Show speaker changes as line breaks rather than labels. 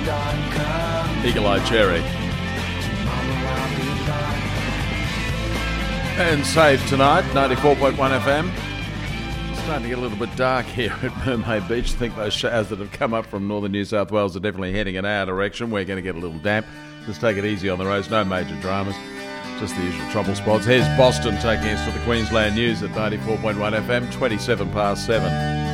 Eagle Eye Cherry. And Save Tonight, 94.1 FM. Starting to get a little bit dark here at Mermaid Beach. I think those showers that have come up from northern New South Wales are definitely heading in our direction. We're going to get a little damp. Just take it easy on the roads. No major dramas. Just the usual trouble spots. Here's Boston taking us to the Queensland News at 94.1 FM, 27 past 7.